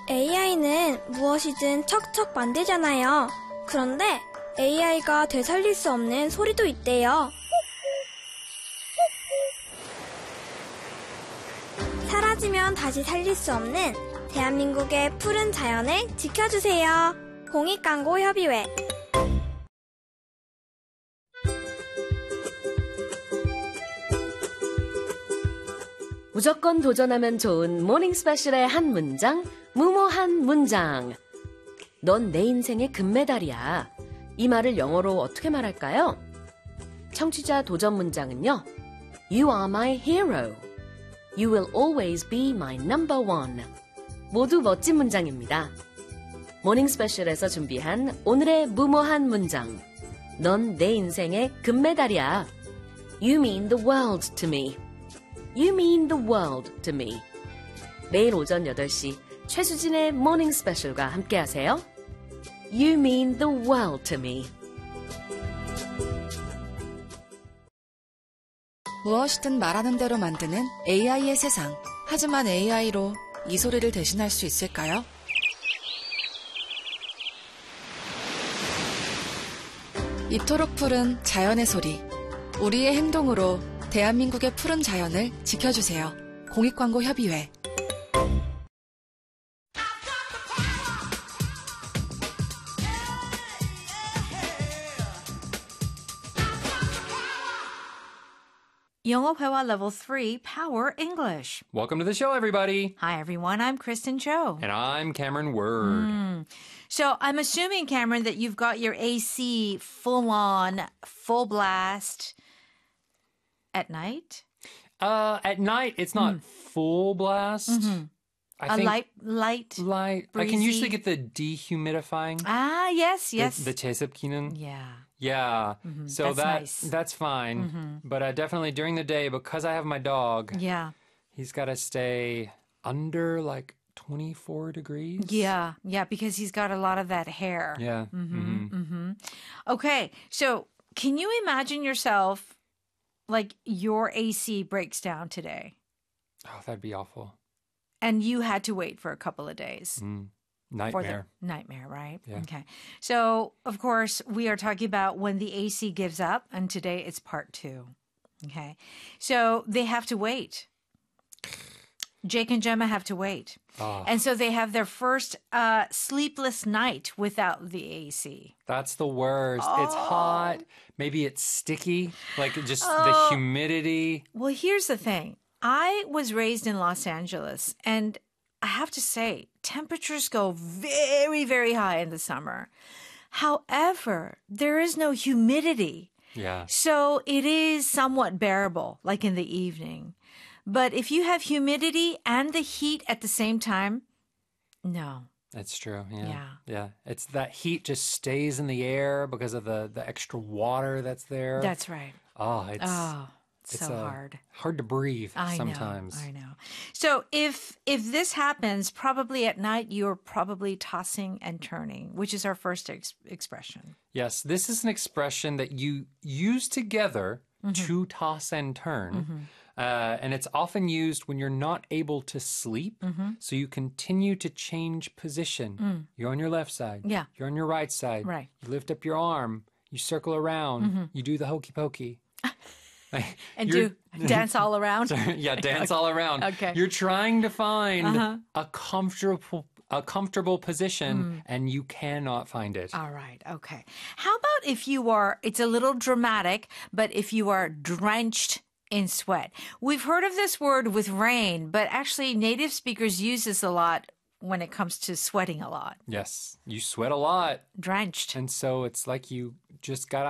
AI는 무엇이든 척척 만들잖아요. 그런데 AI가 되살릴 수 없는 소리도 있대요. 사라지면 다시 살릴 수 없는 대한민국의 푸른 자연을 지켜주세요. 공익광고협의회. 무조건 도전하면 좋은 모닝 스페셜의 한 문장, 무모한 문장. 넌 내 인생의 금메달이야. 이 말을 영어로 어떻게 말할까요? 청취자 도전 문장은요. You are my hero. You will always be my number one. 모두 멋진 문장입니다. 모닝 스페셜에서 준비한 오늘의 무모한 문장. 넌 내 인생의 금메달이야. You mean the world to me. You mean the world to me. 매일 오전 8시 최수진의 모닝 스페셜과 함께하세요. You mean the world to me. 무엇이든 말하는 대로 만드는 AI의 세상. 하지만 AI로 이 소리를 대신할 수 있을까요? 이토록 푸른 자연의 소리. 우리의 행동으로 대한민국의 푸른 자연을 지켜주세요. 공익광고협의회. 영어 회화 Level 3 Power English. Welcome to the show, everybody. Hi, everyone. I'm Kristen Cho. And I'm Cameron Word. So I'm assuming, Cameron, that you've got your AC full on, full blast at night? At night, it's not full blast. I think light, light. I can usually get the dehumidifying. Ah, yes. The 제습기는. Yeah. Yeah. So that's nice. that's fine. But definitely during the day, because I have my dog, Yeah. he's got to stay under like 24 degrees. Yeah, because he's got a lot of that hair. Yeah. Okay, so can you imagine yourself, like your AC breaks down today Oh, that'd be awful. and you had to wait for a couple of days? Nightmare. Nightmare, right? Yeah. Okay. So, of course, we are talking about when the AC gives up, and today it's part 2. Okay. So they have to wait. Jake and Gemma have to wait. Oh. And so they have their first sleepless night without the AC. That's the worst. It's hot. Maybe it's sticky, like just the humidity. Well, here's the thing. I was raised in Los Angeles, and I have to say, temperatures go very, very high in the summer. However, there is no humidity. Yeah. So it is somewhat bearable, like in the evening. But if you have humidity and the heat at the same time, no. That's true. Yeah. Yeah. It's that heat just stays in the air because of the extra water that's there. That's right. It's so hard. Hard to breathe I sometimes. know. So if this happens, probably at night, you're probably tossing and turning, which is our first expression. Yes, this is an expression that you use together to toss and turn. And it's often used when you're not able to sleep. So you continue to change position. You're on your left side. Yeah. You're on your right side. Right. You lift up your arm. You circle around. You do the hokey pokey. And do dance all around? Yeah, dance all around. Okay. You're trying to find a comfortable position and you cannot find it. All right. Okay. How about if you are, it's a little dramatic, but if you are drenched in sweat? We've heard of this word with rain, but actually native speakers use this a lot when it comes to sweating a lot. Yes, you sweat a lot. Drenched. And so it's like you just got